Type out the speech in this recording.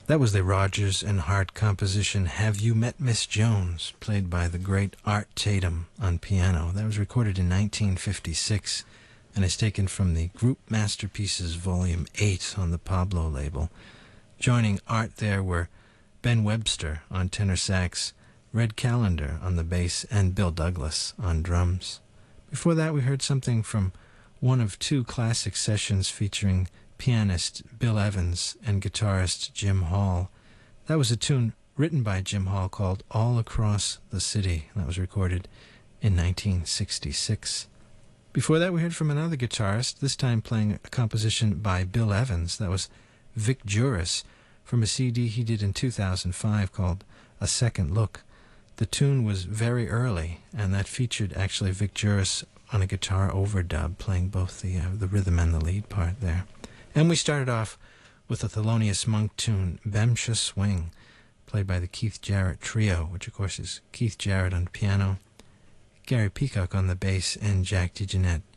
That was the Rodgers and Hart composition Have You Met Miss Jones, played by the great Art Tatum on piano. That was recorded in 1956 and is taken from the Group Masterpieces Volume 8 on the Pablo label. Joining Art there were Ben Webster on tenor sax, Red Callender on the bass, and Bill Douglas on drums. Before that, we heard something from one of two classic sessions featuring pianist Bill Evans and guitarist Jim Hall. That was a tune written by Jim Hall called All Across the City. That was recorded in 1966. Before that, we heard from another guitarist, this time playing a composition by Bill Evans. That was Vic Juris from a CD he did in 2005 called A Second Look. The tune was very early, and that featured actually Vic Juris on a guitar overdub, playing both the rhythm and the lead part there. And we started off with a Thelonious Monk tune, Bemsha Swing, played by the Keith Jarrett Trio, which of course is Keith Jarrett on piano, Gary Peacock on the bass, and Jack DeJohnette